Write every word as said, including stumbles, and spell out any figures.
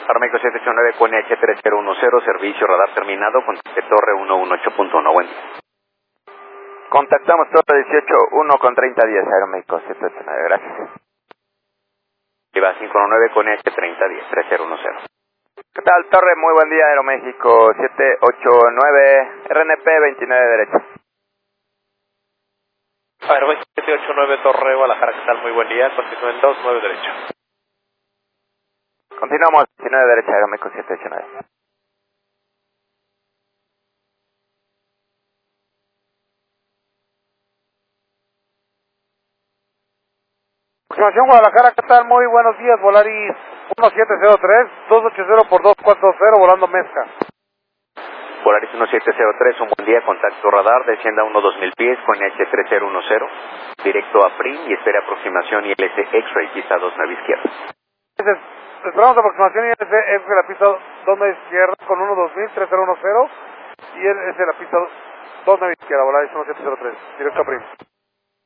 Aeroméxico siete ocho nueve con H tres cero uno cero, servicio radar terminado, contacte Torre ciento dieciocho punto uno, buen día. Contactamos Torre dieciocho uno con treinta diez, Aeroméxico siete ocho nueve, gracias. Iba cinco nueve con H treinta diez, tres cero uno cero. ¿Qué tal, Torre? Muy buen día, Aeroméxico siete ocho nueve, R N P veintinueve derecha. Aeroméxico siete ocho nueve, Torre, Guadalajara, ¿qué tal? Muy buen día, continúen dos nueve derecha. Continuamos, veintinueve derecha, Aeroméxico siete ocho nueve. Aproximación Guadalajara, ¿qué tal? Muy buenos días, Volaris uno siete cero tres, dos ocho cero por dos cuatro cero, volando Mezca. Volaris uno siete cero tres, un buen día, contacto radar, descienda uno dos mil pies con H tres cero uno cero, directo a P R I M y espera aproximación I L S X-Ray, pista dos nueve izquierda. Esperamos aproximación I L S X de la pista dos nueve izquierda con uno dos mil, tres cero uno cero y es de la pista dos nueve izquierda, Volaris uno siete cero tres, directo a P R I M.